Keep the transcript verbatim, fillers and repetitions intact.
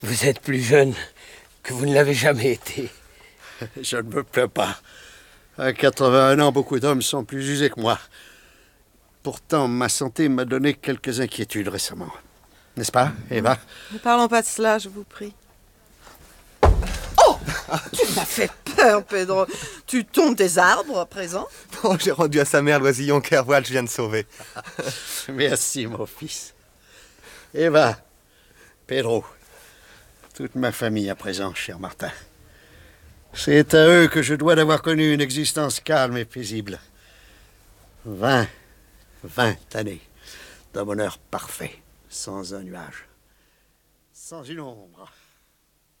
Vous êtes plus jeune que vous ne l'avez jamais été. Je ne me plains pas. À quatre-vingt-un ans, beaucoup d'hommes sont plus usés que moi. Pourtant, ma santé m'a donné quelques inquiétudes récemment. N'est-ce pas, Eva? Ne parlons pas de cela, je vous prie. Oh! Tu m'as fait peur, Pedro. Tu tombes des arbres à présent? Bon, j'ai rendu à sa mère l'oisillon qu'un voile je viens de sauver. Merci, mon fils. Eva, Pedro, toute ma famille à présent, cher Martin. C'est à eux que je dois d'avoir connu une existence calme et paisible. Vingt, vingt années d'un bonheur parfait, sans un nuage, sans une ombre.